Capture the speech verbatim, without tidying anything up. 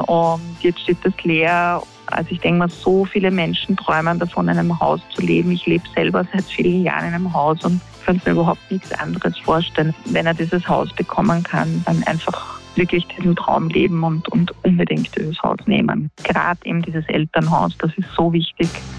und jetzt steht das leer. Also ich denke mal, so viele Menschen träumen davon, in einem Haus zu leben. Ich lebe selber seit vielen Jahren in einem Haus und könnte mir überhaupt nichts anderes vorstellen. Wenn er dieses Haus bekommen kann, dann einfach wirklich diesen Traum leben und, und unbedingt dieses Haus nehmen. Gerade eben dieses Elternhaus, das ist so wichtig.